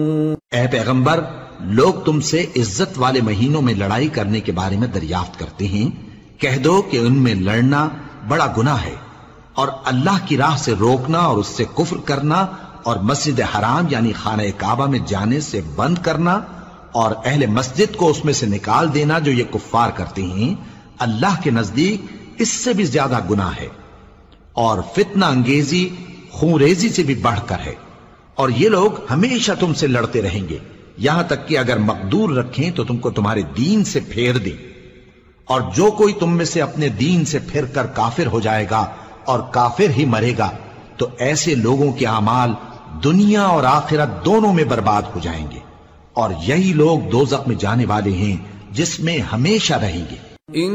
ए पैगंबर, लोग तुमसे इज्जत वाले महीनों में लड़ाई करने के बारे में दरियाफ्त करते हैं। कह दो कि उनमें लड़ना बड़ा गुनाह है, और अल्लाह की राह से रोकना और उससे कुफ्र करना और मस्जिद हराम यानी खाना काबा में जाने से बंद करना और अहले मस्जिद को उसमें से निकाल देना जो ये कुफ्फार करते हैं, अल्लाह के नजदीक इससे भी ज्यादा गुनाह है और फितना अंगेजी खूंरेजी से भी बढ़कर है। और ये लोग हमेशा तुमसे लड़ते रहेंगे, यहां तक कि अगर मकदूर रखें तो तुमको तुम्हारे दीन से फेर दें। और जो कोई तुम में से अपने दीन से फिर कर काफिर हो जाएगा और काफिर ही मरेगा, तो ऐसे लोगों के अमाल दुनिया और आखिरत दोनों में बर्बाद हो जाएंगे, और यही लोग दोज़ख में जाने वाले हैं जिसमें हमेशा रहेंगे।